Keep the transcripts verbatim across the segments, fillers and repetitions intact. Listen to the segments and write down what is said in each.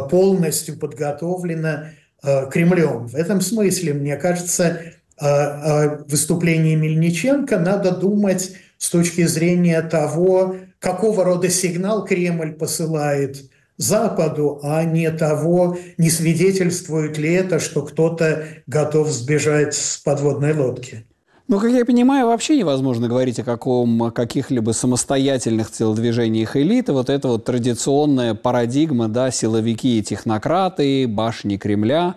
полностью подготовлено Кремлем. В этом смысле, мне кажется, о выступлении Мельниченко надо думать с точки зрения того, какого рода сигнал Кремль посылает Западу, а не того, не свидетельствует ли это, что кто-то готов сбежать с подводной лодки. Ну, как я понимаю, вообще невозможно говорить о, каком, о каких-либо самостоятельных телодвижениях элиты. Вот это вот традиционная парадигма, да, силовики и технократы, башни Кремля.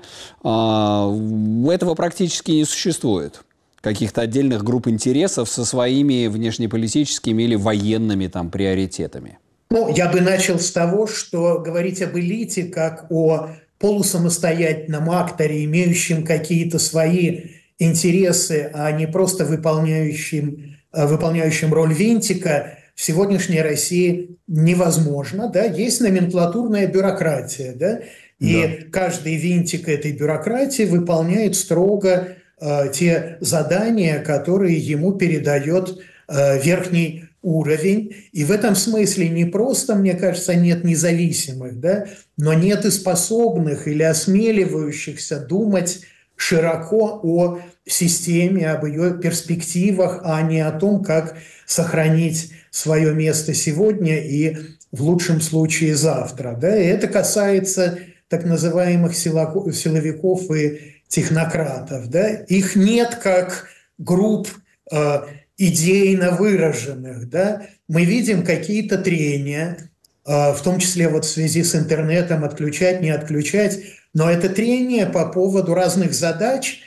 А, этого практически не существует. Каких-то отдельных групп интересов со своими внешнеполитическими или военными там приоритетами. Ну, я бы начал с того, что говорить об элите как о полусамостоятельном акторе, имеющем какие-то свои интересы, а не просто выполняющим, выполняющим роль винтика, в сегодняшней России невозможно. Да? Есть номенклатурная бюрократия, да? И да. Каждый винтик этой бюрократии выполняет строго э, те задания, которые ему передает э, верхний уровень. И в этом смысле не просто, мне кажется, нет независимых, да? Но нет и способных или осмеливающихся думать широко о системе, об ее перспективах, а не о том, как сохранить свое место сегодня и в лучшем случае завтра. Да? И это касается так называемых силовиков и технократов. Да? Их нет как групп э, идейно выраженных. Да? Мы видим какие-то трения, э, в том числе вот в связи с интернетом, отключать, не отключать, но это трение по поводу разных задач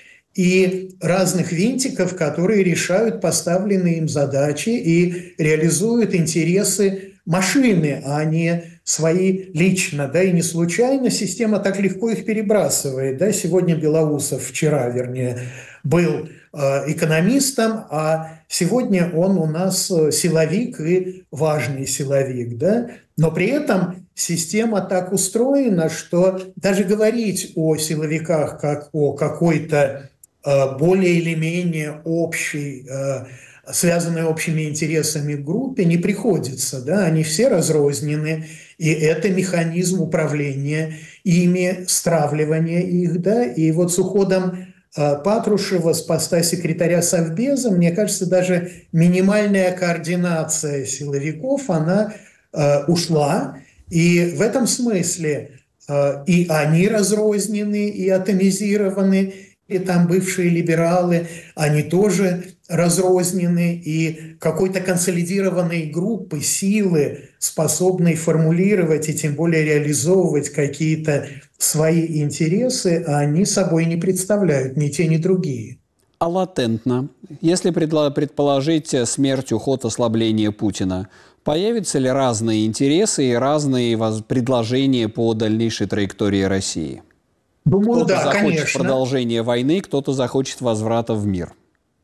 и разных винтиков, которые решают поставленные им задачи и реализуют интересы машины, а не свои лично. Да? И не случайно система так легко их перебрасывает. Да? Сегодня Белоусов, вчера, вернее, был э, экономистом, а сегодня он у нас силовик и важный силовик. Да? Но при этом система так устроена, что даже говорить о силовиках как о какой-то э, более или менее общей, э, связанной общими интересами группе не приходится. Да? Они все разрознены, и это механизм управления ими, стравливания их. Да? И вот с уходом э, Патрушева с поста секретаря Совбеза, мне кажется, даже минимальная координация силовиков, она э, ушла. И в этом смысле э, и они разрознены, и атомизированы, и там бывшие либералы, они тоже разрознены, и какой-то консолидированной группы, силы, способной формулировать и тем более реализовывать какие-то свои интересы, они собой не представляют ни те, ни другие. А латентно, если предположить смерть, уход, ослабление Путина, появятся ли разные интересы и разные предложения по дальнейшей траектории России? Думаю, кто-то да, захочет конечно. продолжения войны, кто-то захочет возврата в мир.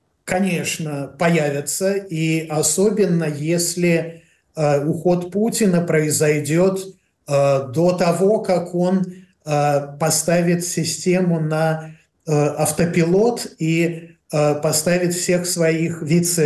Конечно, появятся, и особенно если э, уход Путина произойдет э, до того, как он э, поставит систему на э, автопилот и э, поставит всех своих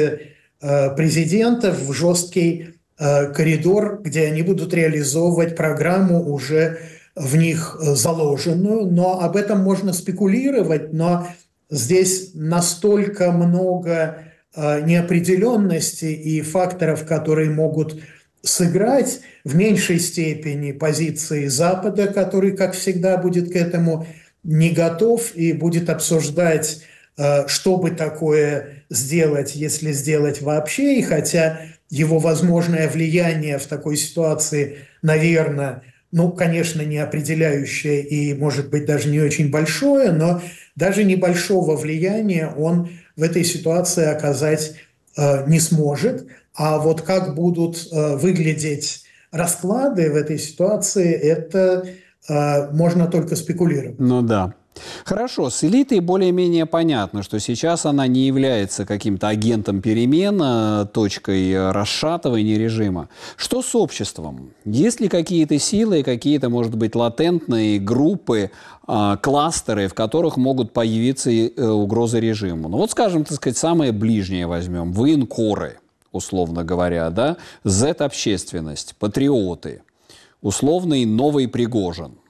вице-президентов в жесткий э, коридор, где они будут реализовывать программу уже в них заложенную. Но об этом можно спекулировать, но здесь настолько много э, неопределенности и факторов, которые могут сыграть в меньшей степени позиции Запада, который, как всегда, будет к этому не готов и будет обсуждать, э, что бы такое сделать, если сделать вообще. И хотя его возможное влияние в такой ситуации, наверное, ну, конечно, не определяющее и, может быть, даже не очень большое, но даже небольшого влияния он в этой ситуации оказать э, не сможет. А вот как будут э, выглядеть расклады в этой ситуации, это э, можно только спекулировать. Ну да. Хорошо, с элитой более-менее понятно, что сейчас она не является каким-то агентом перемен, точкой расшатывания режима. Что с обществом? Есть ли какие-то силы, какие-то, может быть, латентные группы, кластеры, в которых могут появиться угрозы режиму? Ну вот, скажем, так сказать, самое ближнее возьмем. Военкоры, условно говоря, да? Зет-общественность, патриоты, условный новый Пригожин.